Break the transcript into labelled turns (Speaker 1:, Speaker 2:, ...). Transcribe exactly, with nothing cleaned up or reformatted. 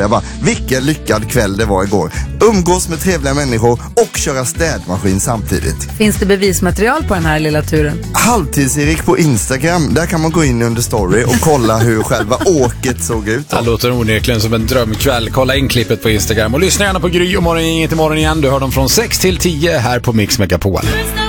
Speaker 1: Jag bara, vilken lyckad kväll det var igår. Umgås med trevliga människor och köra städmaskin samtidigt.
Speaker 2: Finns det bevismaterial på den här lilla turen?
Speaker 1: Halvtids-Erik på Instagram, där kan man gå in under story och kolla hur själva åket såg ut.
Speaker 3: Det låter onekligen som en drömkväll. Kolla in klippet på Instagram och lyssna gärna på Gry och Morgongänget imorgon igen. Du hör dem från sex till tio här på Mix Megapol.